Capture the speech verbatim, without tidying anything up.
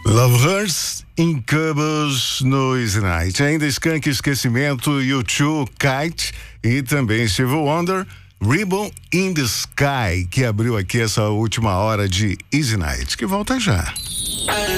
Love Hurts, Incubus no Easy Night. Ainda Skank, Esquecimento, U dois, Kite e também Stevie Wonder, Ribbon in the Sky, que abriu aqui essa última hora de Easy Night, que volta já.